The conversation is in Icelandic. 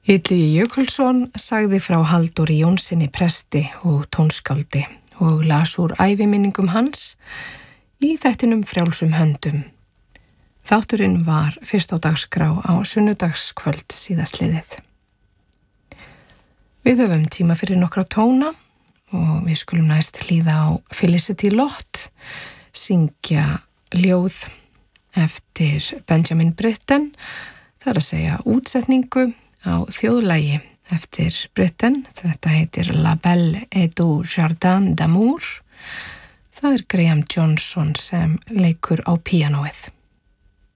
Illugi Jökulsson sagði frá Halldóri Jónssyni presti og tónskáldi og las úr æviminningum hans í þættinum Frjálsum höndum. Þátturinn var fyrst á dagskrá á sunnudagskvöld síðastliðið. Við höfum tíma fyrir nokkra tóna og við skulum næst hlýða á Felicity Lott, syngja ljóð eftir Benjamin Britten, það er að segja útsetningu á þjóðlagi eftir Britten. Þetta heitir La Belle et du Jardin d'Amour. Það er Graham Johnson sem leikur á píanóið.